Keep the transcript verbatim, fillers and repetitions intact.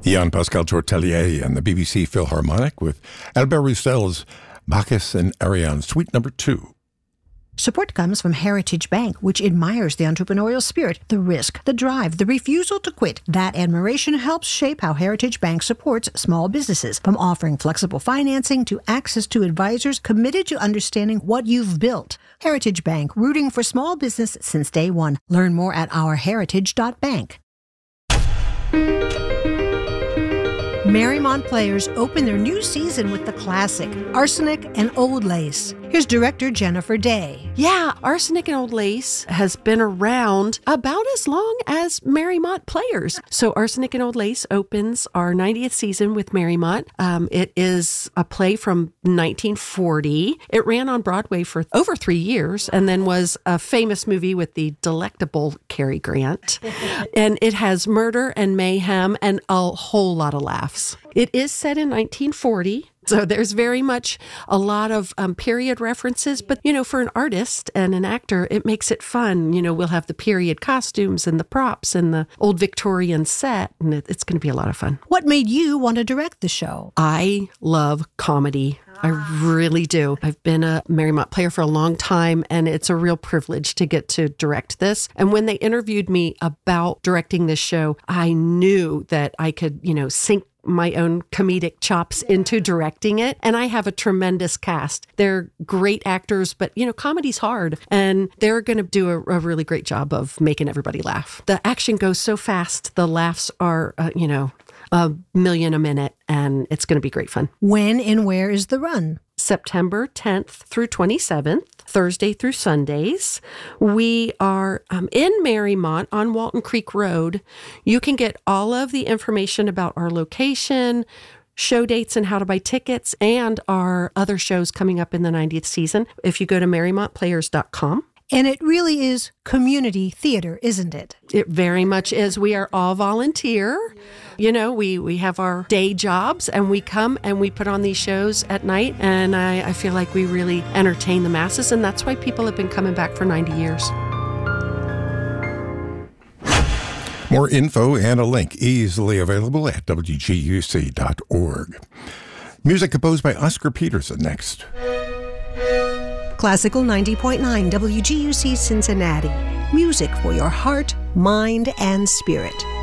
Jean-Pascal Tortelier and the B B C Philharmonic with Albert Roussel's Bacchus and Ariane, Suite Number Two. Support comes from Heritage Bank, which admires the entrepreneurial spirit, the risk, the drive, the refusal to quit. That admiration helps shape how Heritage Bank supports small businesses, from offering flexible financing to access to advisors committed to understanding what you've built. Heritage Bank, rooting for small business since day one. Learn more at our heritage dot bank. Marymount Players open their new season with the classic, Arsenic and Old Lace. Here's director Jennifer Day. Yeah, Arsenic and Old Lace has been around about as long as Marymount Players. So Arsenic and Old Lace opens our ninetieth season with Marymount. Um, it is a play from nineteen forty. It ran on Broadway for over three years and then was a famous movie with the delectable Cary Grant. And it has murder and mayhem and a whole lot of laughs. It is set in nineteen forty. So there's very much a lot of um, period references, but, you know, for an artist and an actor, it makes it fun. You know, we'll have the period costumes and the props and the old Victorian set, and it, it's going to be a lot of fun. What made you want to direct the show? I love comedy. I really do. I've been a Marymount player for a long time, and it's a real privilege to get to direct this. And when they interviewed me about directing this show, I knew that I could, you know, sink my own comedic chops into directing it. And I have a tremendous cast. They're great actors, but, you know, comedy's hard. And they're going to do a, a really great job of making everybody laugh. The action goes so fast. The laughs are, uh, you know, a million a minute, and it's going to be great fun. When and where is the run? September tenth through twenty-seventh, Thursday through Sundays. We are um, in Marymount on Walton Creek Road. You can get all of the information about our location, show dates, and how to buy tickets, and our other shows coming up in the ninetieth season if you go to marymount players dot com. And it really is community theater, isn't it? It very much is. We are all volunteer. Yeah. You know, we, we have our day jobs, and we come and we put on these shows at night. And I, I feel like we really entertain the masses. And that's why people have been coming back for ninety years. More info and a link easily available at w g u c dot org. Music composed by Oscar Peterson next. Classical ninety point nine W G U C Cincinnati. Music for your heart, mind, and spirit.